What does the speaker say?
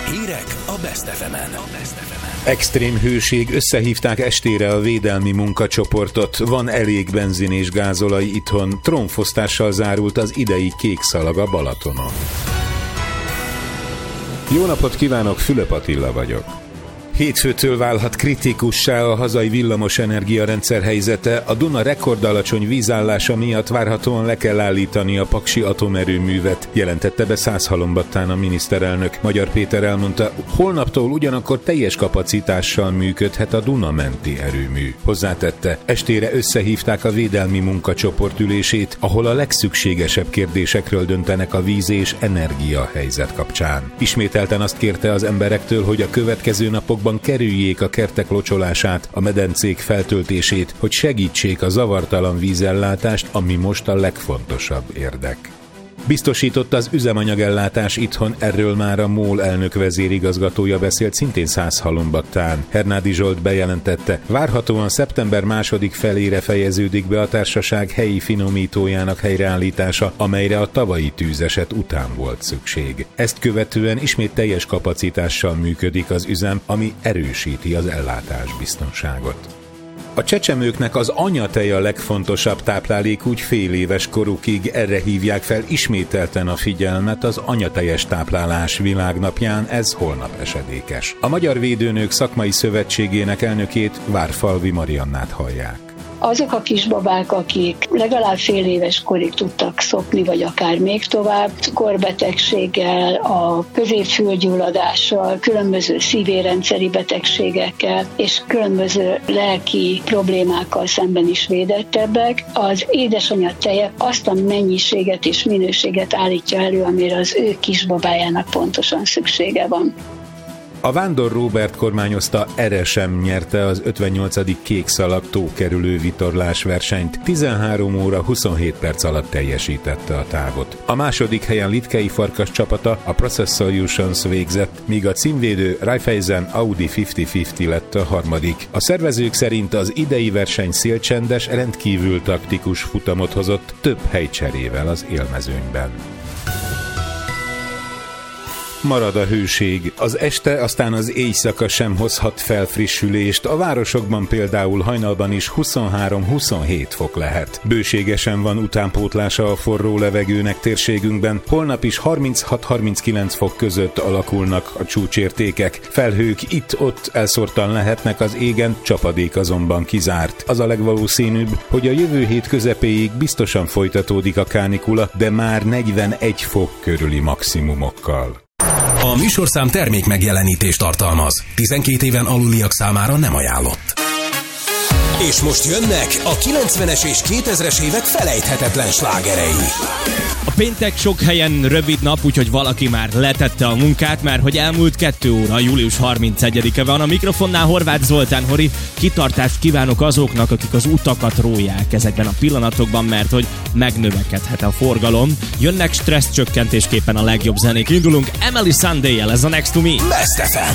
Hírek a Best FM-en. Extrém hőség, összehívták estére a védelmi munkacsoportot, van elég benzin és gázolaj itthon, trónfosztással zárult az idei kék szalag a Balatonon. Jó napot kívánok, Fülöp Attila vagyok. Hétfőtől válhat kritikussá a hazai villamosenergia rendszer helyzete, a Duna rekordalacsony vízállása miatt várhatóan le kell állítani a paksi atomerőművet, jelentette be Szászhalombattán a miniszterelnök. Magyar Péter elmondta, holnaptól ugyanakkor teljes kapacitással működhet a Duna menti erőmű. Hozzátette, estére összehívták a védelmi munkacsoport ülését, ahol a legszükségesebb kérdésekről döntenek a víz és energia helyzet kapcsán. Ismételten azt kérte az emberektől, hogy a következő napokban kerüljék a kertek locsolását, a medencék feltöltését, hogy segítsék a zavartalan vízellátást, ami most a legfontosabb érdek. Biztosított az üzemanyagellátás itthon, erről már a MOL elnök vezérigazgatója beszélt szintén Szászhalombattán. Hernádi Zsolt bejelentette, várhatóan szeptember második felére fejeződik be a társaság helyi finomítójának helyreállítása, amelyre a tavalyi tűzeset után volt szükség. Ezt követően ismét teljes kapacitással működik az üzem, ami erősíti az ellátásbiztonságot. A csecsemőknek az anyatej a legfontosabb táplálék úgy fél éves korukig, erre hívják fel ismételten a figyelmet az anyatejes táplálás világnapján, ez holnap esedékes. A Magyar Védőnők Szakmai Szövetségének elnökét, Várfalvi Mariannát hallják. Azok a kisbabák, akik legalább fél éves korig tudtak szopni, vagy akár még tovább, cukorbetegséggel, a középfülgyulladással, különböző szívérendszeri betegségekkel és különböző lelki problémákkal szemben is védettebbek, az édesanyja teje azt a mennyiséget és minőséget állítja elő, amire az ő kisbabájának pontosan szüksége van. A Vándor Róbert kormányozta Eresem nyerte az 58. kék szalag tókerülő vitorlás versenyt, 13 óra 27 perc alatt teljesítette a távot. A második helyen Litkei Farkas csapata, a Process Solutions végzett, míg a címvédő Raiffeisen Audi 50-50 lett a harmadik. A szervezők szerint az idei verseny szélcsendes, rendkívül taktikus futamot hozott, több helycserével az élmezőnyben. Marad a hőség. Az este, aztán az éjszaka sem hozhat felfrissülést. A városokban például hajnalban is 23-27 fok lehet. Bőségesen van utánpótlása a forró levegőnek térségünkben. Holnap is 36-39 fok között alakulnak a csúcsértékek. Felhők itt-ott elszórtan lehetnek az égen, csapadék azonban kizárt. Az a legvalószínűbb, hogy a jövő hét közepéig biztosan folytatódik a kánikula, de már 41 fok körüli maximumokkal. A műsorszám termék megjelenítést tartalmaz. 12 éven aluliak számára nem ajánlott. És most jönnek a 90-es és 2000-es évek felejthetetlen slágerei. A péntek sok helyen rövid nap, úgyhogy valaki már letette a munkát, mert hogy elmúlt 2 óra, július 31-e van. A mikrofonnál Horváth Zoltán, Hori, kitartást kívánok azoknak, akik az utakat róják ezekben a pillanatokban, mert hogy megnövekedhet a forgalom. Jönnek stressz csökkentésképpen a legjobb zenék. Indulunk Emily Sunday-jel, ez a Next to Me. Best FM.